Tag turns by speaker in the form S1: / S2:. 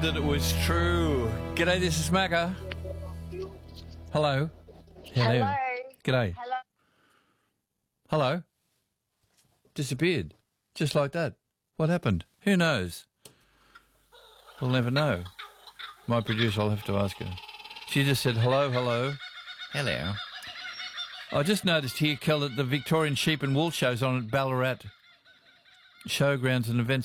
S1: that it was true. G'day, this is Macca. Hello.
S2: Hello.
S1: G'day.
S2: Hello.
S1: Hello. Disappeared. Just like that. What happened? Who knows? We'll never know. My producer, I'll have to ask her. She just said, hello, hello. Hello. I just noticed here, Kel, that the Victorian Sheep and Wool Show's on at Ballarat Showgrounds and Events